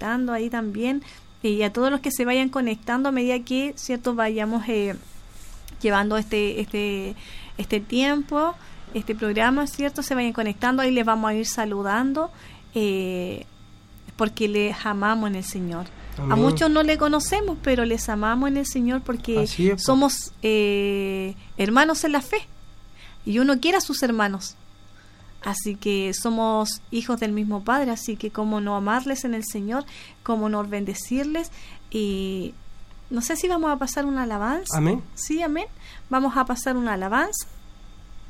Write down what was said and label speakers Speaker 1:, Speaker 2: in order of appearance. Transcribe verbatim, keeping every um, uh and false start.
Speaker 1: conectando ahí también, y a todos los que se vayan conectando a medida que, cierto, vayamos eh, llevando este este este tiempo, este programa, cierto, se vayan conectando, ahí les vamos a ir saludando, eh, porque les amamos en el Señor. Amén. A muchos no le conocemos, pero les amamos en el Señor porque es, somos eh, hermanos en la fe, y uno quiere a sus hermanos. Así que somos hijos del mismo Padre, así que cómo no amarles en el Señor, cómo no bendecirles. Y no sé si vamos a pasar una alabanza.
Speaker 2: Amén.
Speaker 1: Sí, amén. Vamos a pasar una alabanza.